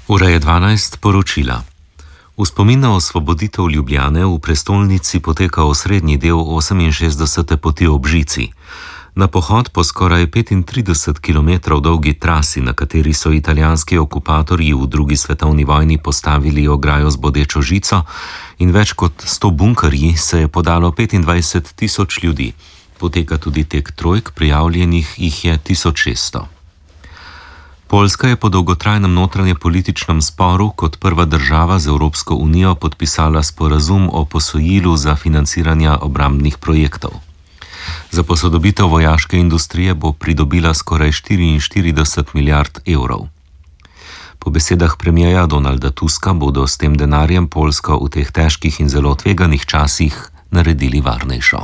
Ura je 12, poročila. V spomin na osvoboditev Ljubljane v prestolnici poteka osrednji del 68. poti ob Žici. Na pohod po skoraj 35 km dolgi trasi, na kateri so italijanski okupatorji v drugi svetovni vojni postavili ograjo z bodečo žico in več kot 100 bunkerji, se je podalo 25 tisoč ljudi. Poteka tudi tek trojk, prijavljenih jih je 1600. Poljska je po dolgotrajnem notranjepolitičnem sporu kot prva država z Evropsko unijo podpisala sporazum o posojilu za financiranje obrambnih projektov. Za posodobitev vojaške industrije bo pridobila skoraj 44 milijard evrov. Po besedah premierja Donalda Tuska bodo s tem denarjem Poljsko v teh težkih in zelo tveganih časih naredili varnejšo.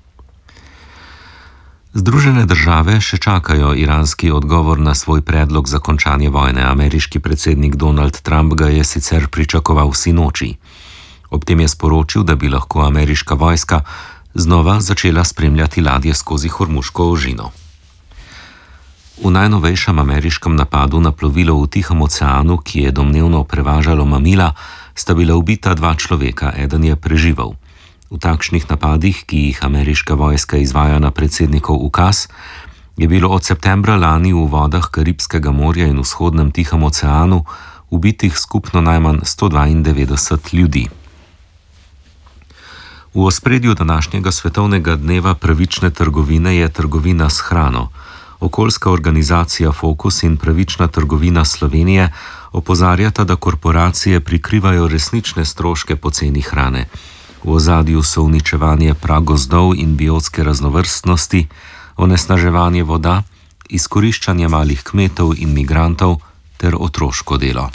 Združene države še čakajo iranski odgovor na svoj predlog za končanje vojne. Ameriški predsednik Donald Trump ga je sicer pričakoval sinoči. Ob tem je sporočil, da bi lahko ameriška vojska znova začela spremljati ladje skozi Hormuško ožino. V najnovejšem ameriškem napadu na plovilo v Tihem oceanu, ki je domnevno prevažalo mamila, sta bila ubita 2 človeka, eden je preživel. V takšnih napadih, ki jih ameriška vojska izvaja na predsednikov ukaz, je bilo od septembra lani v vodah Karibskega morja in vzhodnem Tihem oceanu ubitih skupno najmanj 192 ljudi. V ospredju današnjega svetovnega dneva pravične trgovine je trgovina s hrano. Okoljska organizacija Fokus in Pravična trgovina Slovenije opozarjata, da korporacije prikrivajo resnične stroške poceni hrane. V ozadju so uničevanje pragozdov in biotske raznovrstnosti, onesnaževanje voda, izkoriščanje malih kmetov in migrantov ter otroško delo.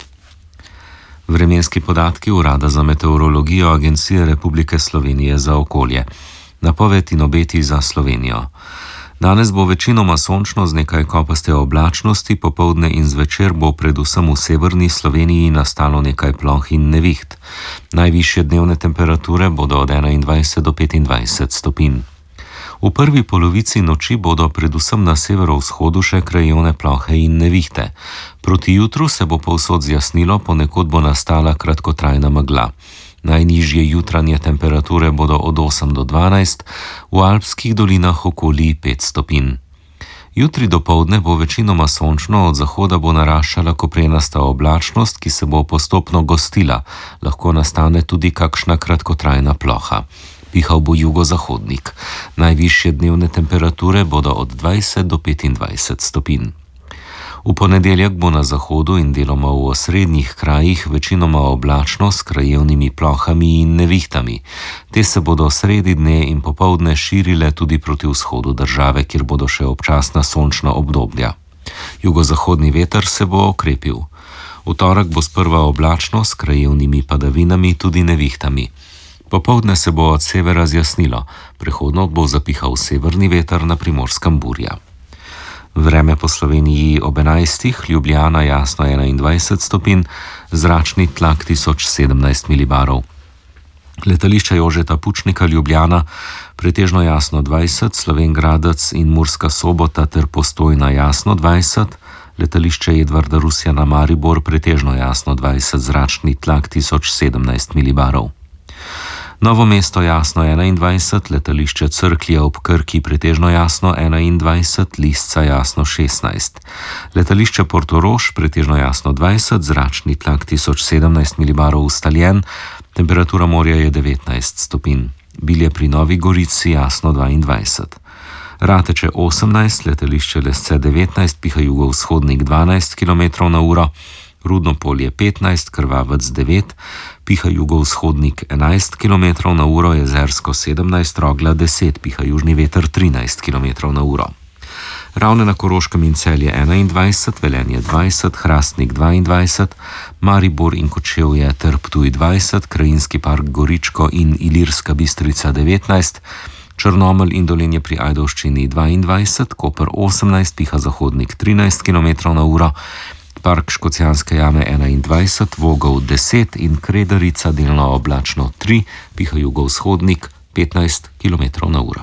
Vremenski podatki Urada za meteorologijo Agencije Republike Slovenije za okolje. Napoved in obeti za Slovenijo. Danes bo večinoma sončno z nekaj kopaste oblačnosti, popoldne in zvečer bo predvsem v severni Sloveniji nastalo nekaj ploh in neviht. Najvišje dnevne temperature bodo od 21 do 25 stopinj. V prvi polovici noči bodo predvsem na severovzhodu še krajevne plohe in nevihte. Proti jutru se bo povsod zjasnilo, ponekod bo nastala kratkotrajna megla. Najnižje jutranje temperature bodo od 8 do 12, v alpskih dolinah okoli 5 stopinj. Jutri dopoldne bo večinoma sončno, od zahoda bo naraščala koprenasta oblačnost, ki se bo postopno gostila, lahko nastane tudi kakšna kratkotrajna ploha. Pihal bo jugozahodnik. Najvišje dnevne temperature bodo od 20 do 25 stopinj. V ponedeljek bo na zahodu in deloma v osrednjih krajih večinoma oblačno s krajevnimi plohami in nevihtami. Te se bodo sredi dne in popoldne širile tudi proti vzhodu države, kjer bodo še občasna sončna obdobja. Jugozahodni veter se bo okrepil. V torek bo sprva oblačno s krajevnimi padavinami, tudi nevihtami. Popoldne se bo od severa zjasnilo, prehodno bo zapihal severni veter, na Primorskem burja. Vreme po Sloveniji ob 11, Ljubljana jasno 21 stopinj, zračni tlak 1017 milibarov. Letališče Jožeta Pučnika Ljubljana pretežno jasno 20, Slovenj Gradec in Murska Sobota ter Postojna jasno 20, letališče Edvarda Rusjana Maribor pretežno jasno 20, zračni tlak 1017 milibarov. Novo mesto jasno 21, letališče Cerklje ob Krki pretežno jasno 21, Lisca jasno 16. Letališče Portorož pretežno jasno 20, zračni tlak 1017 milibarov ustaljen, temperatura morja je 19 stopinj. Bilje pri Novi Gorici jasno 22. Rateče 18, letališče Lesce 19, piha jugovzhodnik 12 km/h, Rudno Polje 15, Krvavec 9, piha jugovzhodnik 11 km/h, Jezersko 17, Rogla 10, piha južni veter 13 km/h. Ravne na Koroškem in Celje 21, Velenje 20, Hrastnik 22, Maribor in Kočevje ter Ptuj 20, Krajinski park Goričko in Ilirska Bistrica 19, Črnomelj in Dolenje pri Ajdovščini 22, Koper 18, piha zahodnik 13 km/h, Park Škocjanske jame 21, Vogel 10 in Kredarica delno oblačno 3, piha jugovzhodnik 15 km/h.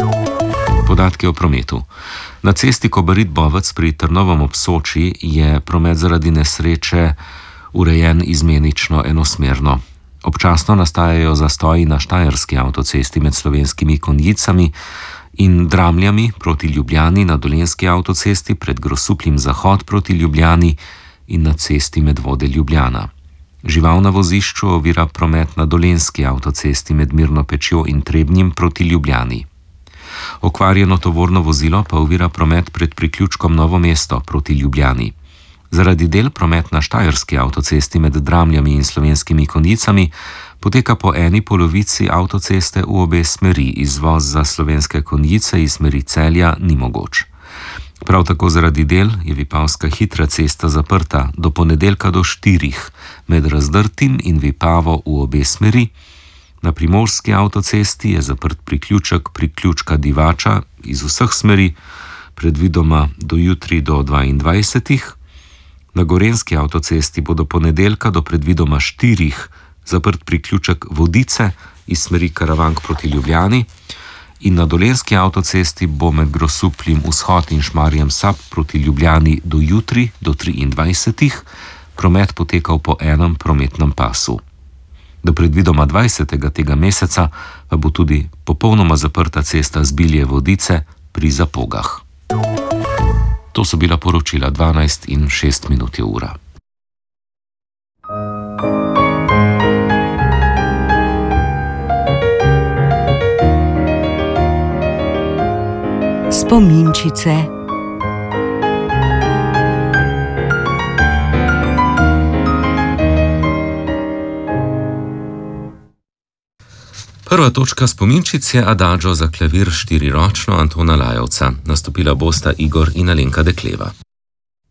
Podatki o prometu. Na cesti Kobarid-Bovec pri Trnovem ob Soči je promet zaradi nesreče urejen izmenično enosmerno. Občasno nastajajo zastoji na štajerski avtocesti med Slovenskimi Konjicami in Dramljami proti Ljubljani, na Dolenjski avtocesti pred Grosupljem zahod proti Ljubljani in na cesti Medvode Ljubljana. Žival na vozišču ovira promet na Dolenjski avtocesti med Mirno Pečjo in Trebnjem proti Ljubljani. Okvarjeno tovorno vozilo pa ovira promet pred priključkom Novo mesto proti Ljubljani. Zaradi del promet na štajerski avtocesti med Dramljami in Slovenskimi Konjicami poteka po eni polovici avtoceste v obe smeri, izvoz za Slovenske Konjice iz smeri Celja ni mogoč. Prav tako zaradi del je Vipavska hitra cesta zaprta do ponedeljka do 4 med Razdrtim in Vipavo v obe smeri. Na Primorski avtocesti je zaprt priključka Divača iz vseh smeri, predvidoma do jutri do 22. Na Gorenjski avtocesti bo do ponedeljka do predvidoma 4 zaprt priključek Vodice iz smeri Karavank proti Ljubljani in na Dolenjski avtocesti bo med Grosupljem vzhod in Šmarjem Sap proti Ljubljani do jutri do 23. promet potekal po enem prometnem pasu. Do predvidoma 20. tega meseca pa bo tudi popolnoma zaprta cesta Zbilje Vodice pri Zapogah. To so bila poročila 12 in 6 minut je ura. Spominčice. Prva točka spominčic je Adagio za klavir štiriročno Antona Lajovca. Nastopila bosta Igor in Alenka Dekleva.